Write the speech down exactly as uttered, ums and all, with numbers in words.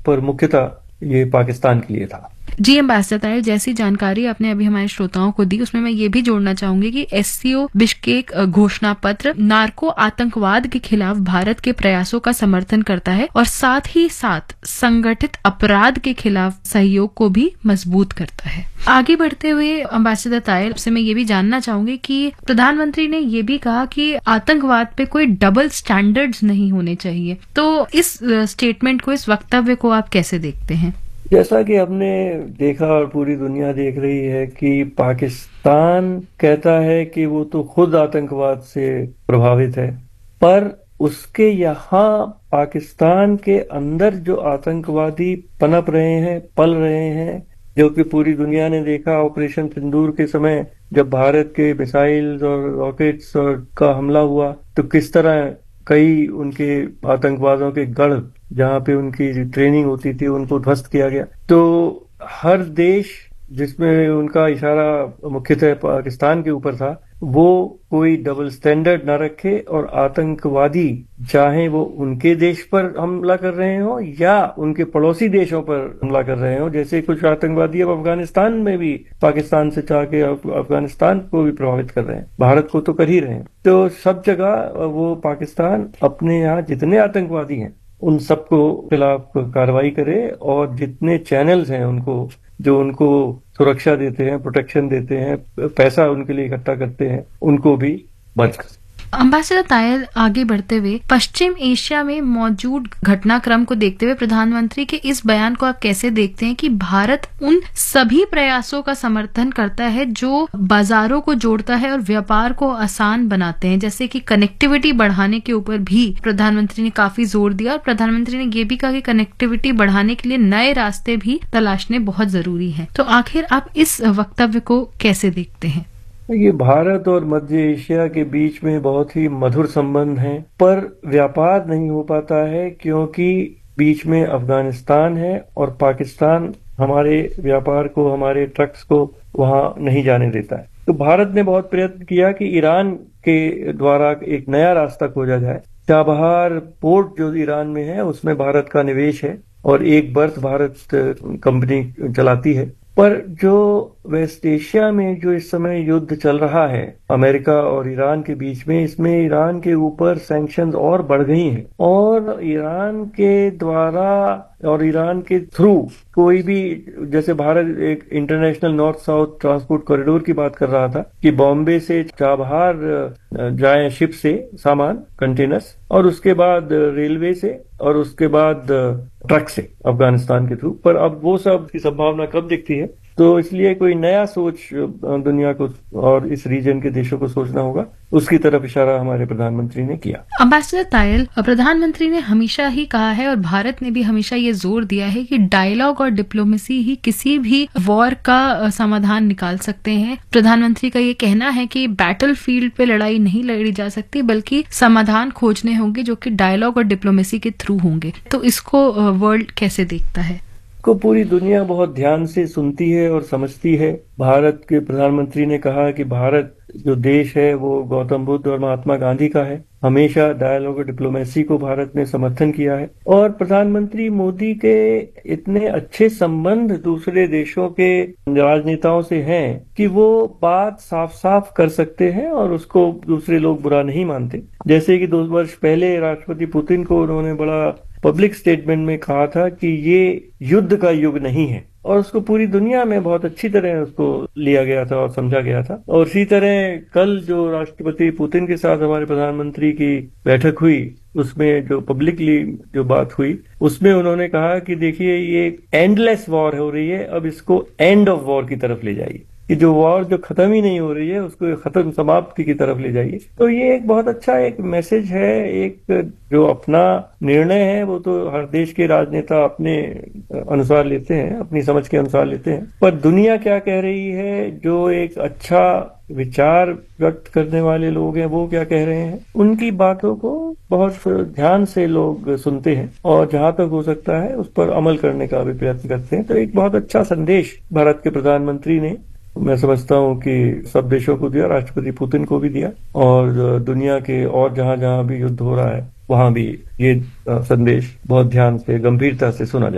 पर मुख्यतः ये पाकिस्तान के लिए था। जी एम्बेसडर ताहिर, जैसी जानकारी आपने अभी हमारे श्रोताओं को दी उसमें मैं ये भी जोड़ना चाहूंगी कि एससीओ बिश्केक घोषणा पत्र नार्को आतंकवाद के खिलाफ भारत के प्रयासों का समर्थन करता है और साथ ही साथ संगठित अपराध के खिलाफ सहयोग को भी मजबूत करता है। आगे बढ़ते हुए एम्बेसडर ताहिर से मैं ये भी जानना चाहूंगी कि प्रधानमंत्री ने ये भी कहा कि आतंकवाद पे कोई डबल स्टैंडर्ड्स नहीं होने चाहिए, तो इस स्टेटमेंट को, इस वक्तव्य को आप कैसे देखते हैं? जैसा कि हमने देखा और पूरी दुनिया देख रही है कि पाकिस्तान कहता है कि वो तो खुद आतंकवाद से प्रभावित है, पर उसके यहाँ पाकिस्तान के अंदर जो आतंकवादी पनप रहे हैं, पल रहे हैं, जो कि पूरी दुनिया ने देखा ऑपरेशन सिंदूर के समय जब भारत के मिसाइल्स और रॉकेट्स और का हमला हुआ तो किस तरह कई उनके आतंकवादियों के गढ़ जहां पे उनकी ट्रेनिंग होती थी उनको ध्वस्त किया गया। तो हर देश जिसमें उनका इशारा मुख्यतः पाकिस्तान के ऊपर था, वो कोई डबल स्टैंडर्ड न रखे और आतंकवादी चाहे वो उनके देश पर हमला कर रहे हो या उनके पड़ोसी देशों पर हमला कर रहे हो, जैसे कुछ आतंकवादी अब अफगानिस्तान में भी पाकिस्तान से चाह के अफगानिस्तान को भी प्रभावित कर रहे हैं, भारत को तो कर ही रहे हैं। तो सब जगह वो पाकिस्तान अपने यहाँ जितने आतंकवादी हैं उन सबको खिलाफ कार्रवाई करे और जितने चैनल्स हैं उनको जो उनको सुरक्षा देते हैं, प्रोटेक्शन देते हैं, पैसा उनके लिए इकट्ठा करते हैं, उनको भी बंद कर। एम्बेसडर ताहिर, आगे बढ़ते हुए पश्चिम एशिया में मौजूद घटनाक्रम को देखते हुए प्रधानमंत्री के इस बयान को आप कैसे देखते हैं कि भारत उन सभी प्रयासों का समर्थन करता है जो बाजारों को जोड़ता है और व्यापार को आसान बनाते हैं, जैसे कि कनेक्टिविटी बढ़ाने के ऊपर भी प्रधानमंत्री ने काफी जोर दिया और प्रधानमंत्री ने ये भी कहा कि कनेक्टिविटी बढ़ाने के लिए नए रास्ते भी तलाशने बहुत जरूरी है। तो आखिर आप इस वक्तव्य को कैसे देखते हैं? ये भारत और मध्य एशिया के बीच में बहुत ही मधुर संबंध हैं, पर व्यापार नहीं हो पाता है क्योंकि बीच में अफगानिस्तान है और पाकिस्तान हमारे व्यापार को, हमारे ट्रक्स को वहां नहीं जाने देता है। तो भारत ने बहुत प्रयत्न किया कि ईरान के द्वारा एक नया रास्ता खोजा जाए। चाबहार पोर्ट जो ईरान में है उसमें भारत का निवेश है और एक बर्थ भारत कंपनी चलाती है। पर जो वेस्ट एशिया में जो इस समय युद्ध चल रहा है अमेरिका और ईरान के बीच में, इसमें ईरान के ऊपर सैंक्शंस और बढ़ गई हैं और ईरान के द्वारा और ईरान के थ्रू कोई भी, जैसे भारत एक international north south transport corridor की बात कर रहा था कि बॉम्बे से चाबहार जाए शिप से सामान, कंटेनर्स, और उसके बाद रेलवे से और उसके बाद ट्रक से अफगानिस्तान के थ्रू, पर अब वो सब की संभावना कब दिखती है। तो इसलिए कोई नया सोच दुनिया को और इस रीजन के देशों को सोचना होगा, उसकी तरफ इशारा हमारे प्रधानमंत्री ने किया। एम्बेसडर ताहिर, प्रधानमंत्री ने हमेशा ही कहा है और भारत ने भी हमेशा ये जोर दिया है कि डायलॉग और डिप्लोमेसी ही किसी भी वॉर का समाधान निकाल सकते हैं। प्रधानमंत्री का ये कहना है कि बैटल फील्ड पे लड़ाई नहीं लड़ी जा सकती बल्कि समाधान खोजने होंगे जो कि डायलॉग और डिप्लोमेसी के थ्रू होंगे। तो इसको वर्ल्ड कैसे देखता है? को पूरी दुनिया बहुत ध्यान से सुनती है और समझती है। भारत के प्रधानमंत्री ने कहा कि भारत जो देश है वो गौतम बुद्ध और महात्मा गांधी का है। हमेशा डायलॉग और डिप्लोमेसी को भारत ने समर्थन किया है और प्रधानमंत्री मोदी के इतने अच्छे संबंध दूसरे देशों के राजनेताओं से हैं कि वो बात साफ साफ कर सकते हैं और उसको दूसरे लोग बुरा नहीं मानते। जैसे कि दो वर्ष पहले राष्ट्रपति पुतिन को उन्होंने बड़ा पब्लिक स्टेटमेंट में कहा था कि ये युद्ध का युग नहीं है और उसको पूरी दुनिया में बहुत अच्छी तरह उसको लिया गया था और समझा गया था। और इसी तरह कल जो राष्ट्रपति पुतिन के साथ हमारे प्रधानमंत्री की बैठक हुई उसमें जो पब्लिकली जो बात हुई उसमें उन्होंने कहा कि देखिए ये एंडलेस वॉर हो रही है, अब इसको एंड ऑफ वॉर की तरफ ले जाइए, कि जो वॉर जो खत्म ही नहीं हो रही है उसको खत्म समाप्ति की तरफ ले जाइए। तो ये एक बहुत अच्छा एक मैसेज है। एक जो अपना निर्णय है वो तो हर देश के राजनेता अपने अनुसार लेते हैं, अपनी समझ के अनुसार लेते हैं, पर दुनिया क्या कह रही है, जो एक अच्छा विचार व्यक्त करने वाले लोग हैं वो क्या कह रहे हैं, उनकी बातों को बहुत ध्यान से लोग सुनते हैं और जहां तक हो सकता है उस पर अमल करने का भी प्रयत्न करते हैं। तो एक बहुत अच्छा संदेश भारत के प्रधानमंत्री ने, मैं समझता हूं कि सब देशों को दिया, राष्ट्रपति पुतिन को भी दिया और दुनिया के और जहां जहां भी युद्ध हो रहा है वहां भी ये संदेश बहुत ध्यान से, गंभीरता से सुना जाए।